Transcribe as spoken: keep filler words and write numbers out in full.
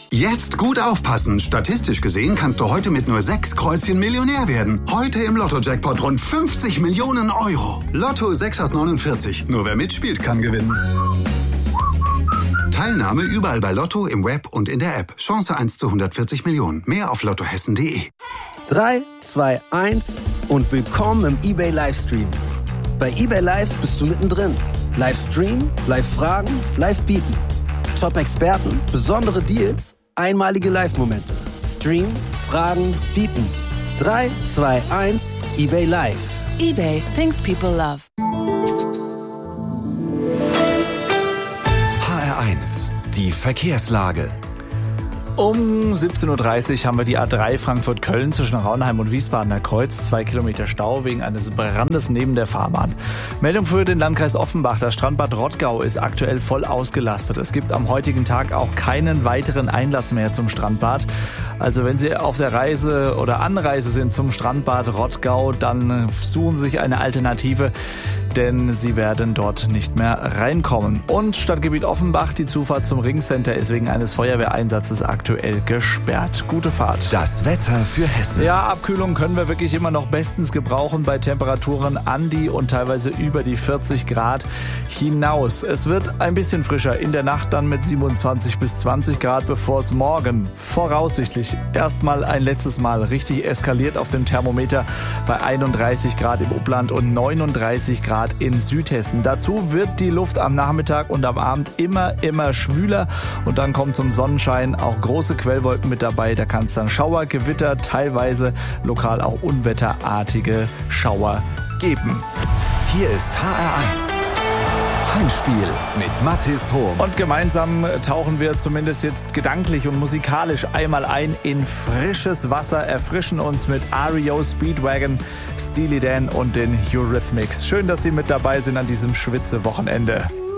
Jetzt gut aufpassen. Statistisch gesehen kannst du heute mit nur sechs Kreuzchen Millionär werden. Heute im Lotto-Jackpot rund fünfzig Millionen Euro. Lotto sechs aus neunundvierzig. Nur wer mitspielt, kann gewinnen. Teilnahme überall bei Lotto, im Web und in der App. Chance eins zu hundertvierzig Millionen. Mehr auf lottohessen punkt de. drei, zwei, eins und willkommen im eBay Livestream. Bei eBay Live bist du mittendrin. Livestream, Live-Fragen, Live-Bieten. Top-Experten, besondere Deals, einmalige Live-Momente. Stream, Fragen, Bieten. drei, zwei, eins, eBay Live. eBay, things people love. H R eins, die Verkehrslage. Um siebzehn Uhr dreißig haben wir die A drei Frankfurt-Köln zwischen Raunheim und Wiesbadener Kreuz. Zwei Kilometer Stau wegen eines Brandes neben der Fahrbahn. Meldung für den Landkreis Offenbach. Das Strandbad Rottgau ist aktuell voll ausgelastet. Es gibt am heutigen Tag auch keinen weiteren Einlass mehr zum Strandbad. Also wenn Sie auf der Reise oder Anreise sind zum Strandbad Rottgau, dann suchen Sie sich eine Alternative, denn Sie werden dort nicht mehr reinkommen. Und Stadtgebiet Offenbach, die Zufahrt zum Ringcenter ist wegen eines Feuerwehreinsatzes aktuell gesperrt. Gute Fahrt. Das Wetter für Hessen. Ja, Abkühlung können wir wirklich immer noch bestens gebrauchen bei Temperaturen an die und teilweise über die vierzig Grad hinaus. Es wird ein bisschen frischer, in der Nacht dann mit siebenundzwanzig bis zwanzig Grad, bevor es morgen voraussichtlich erstmal ein letztes Mal richtig eskaliert auf dem Thermometer bei einunddreißig Grad im Upland und neununddreißig Grad in Südhessen. Dazu wird die Luft am Nachmittag und am Abend immer, immer schwüler und dann kommt zum Sonnenschein auch große Quellwolken mit dabei. Da kann es dann Schauer, Gewitter, teilweise lokal auch unwetterartige Schauer geben. Hier ist H R eins. Heimspiel mit Mathis Hohm. Und gemeinsam tauchen wir zumindest jetzt gedanklich und musikalisch einmal ein in frisches Wasser, erfrischen uns mit R E O Speedwagon, Steely Dan und den Eurythmics. Schön, dass Sie mit dabei sind an diesem Schwitze-Wochenende.